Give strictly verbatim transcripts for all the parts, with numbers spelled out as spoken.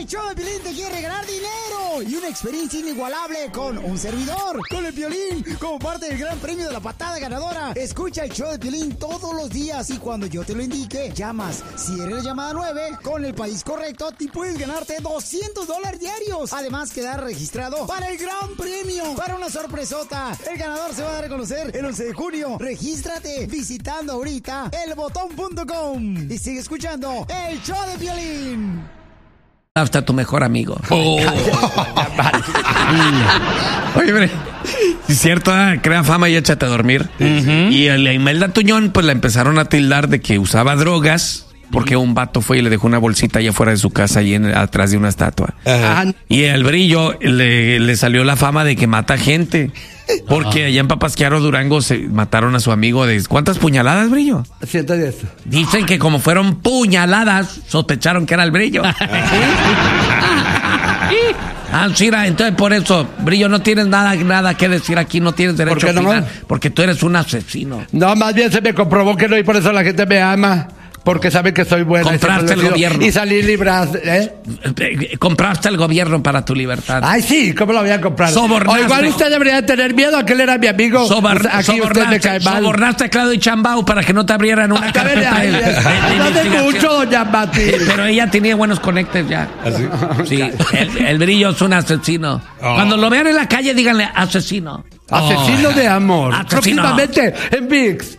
El show de Piolín te quiere regalar dinero y una experiencia inigualable con un servidor, con el Piolín, como parte del gran premio de la patada ganadora. Escucha el show de Piolín todos los días y cuando yo te lo indique, llamas. Si eres la llamada nueve, con el país correcto, te puedes ganarte doscientos dólares diarios. Además, quedar registrado para el gran premio, para una sorpresota. El ganador se va a dar a conocer el once de junio. Regístrate visitando ahorita el botón punto com y sigue escuchando el show de Piolín. Hasta tu mejor amigo. Oh. Oye, hombre, es cierto, ¿eh? Crea fama y échate a dormir. Uh-huh. Y a la Imelda Tuñón, pues la empezaron a tildar de que usaba drogas. Porque un vato fue y le dejó una bolsita allá afuera de su casa, ahí en, atrás de una estatua. Ajá. Y el Brillo le, le salió la fama de que mata gente. Porque allá en Papasquiaro, Durango, se mataron a su amigo de... ¿Cuántas puñaladas, Brillo? ciento diez. Dicen que como fueron puñaladas, sospecharon que era el Brillo. Ah, Shira, entonces por eso, Brillo, no tienes nada, nada que decir aquí, no tienes derecho a opinar, no? Porque tú eres un asesino. No, más bien se me comprobó que no, y por eso la gente me ama. Porque sabe que soy buena. Compraste el gobierno. Y salí librado, ¿eh? Compraste el gobierno para tu libertad. Ay, sí, ¿cómo lo voy a comprar? Sobornaste. O igual usted debería tener miedo, aquel era mi amigo. Sobor- Aquí usted me cae mal. Sobornaste a Claudio Chambao para que no te abrieran una Acá carpeta de, de, de, de no de mucho, doña Mati. Pero ella tenía buenos conectes ya. ¿Así? Sí, el, el Brillo es un asesino. Oh. Cuando lo vean en la calle, díganle asesino. Asesino oh. de amor. Asesino. Próximamente en ViX.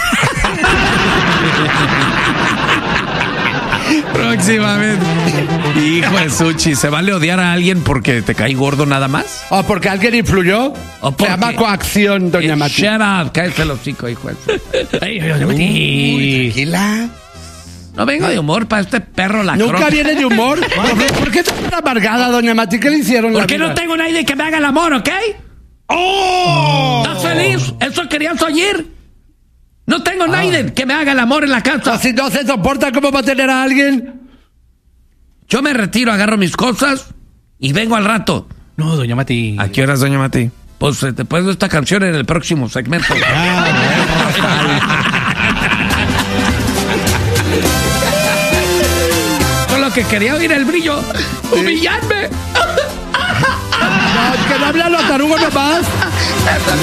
Próximamente. Hijo de Suchi, ¿se vale odiar a alguien porque te cae gordo nada más? ¿O porque alguien influyó? ¿O porque... Se llama coacción, doña eh, Mati. Shut up, cállate el hocico, hijo de Suchi. Ay, doña Mati. Tranquila. No vengo de humor para este perro la ¿Nunca croca. viene de humor? ¿Por qué, ¿Por qué está tan amargada, doña Mati? ¿Qué le hicieron? Porque no tengo nadie que me haga el amor, ¿ok? ¡Oh! ¿Estás feliz? ¿Eso querías oír? No tengo ah. nadie que me haga el amor en la casa. Si no se soporta, ¿cómo va a tener a alguien? Yo me retiro, agarro mis cosas y vengo al rato. No, doña Mati. ¿A qué horas, doña Mati? Pues después de esta canción en el próximo segmento. Con lo que quería oír el Brillo. Sí. ¡Humillarme! No, que no habla los tarugos nomás.